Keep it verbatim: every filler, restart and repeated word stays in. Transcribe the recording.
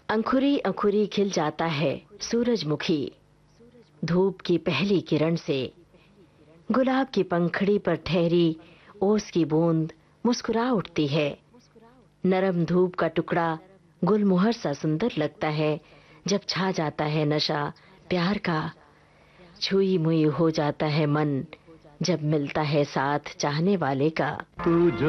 अंकुरी अंकुरी खिल जाता है सूरजमुखी, धूप की पहली किरण से। गुलाब की पंखड़ी पर ठहरी ओस की बूंद मुस्कुरा उठती है। नरम धूप का टुकड़ा गुलमोहर सा सुंदर लगता है जब छा जाता है नशा प्यार का। छुई मुई हो जाता है मन जब मिलता है साथ चाहने वाले का।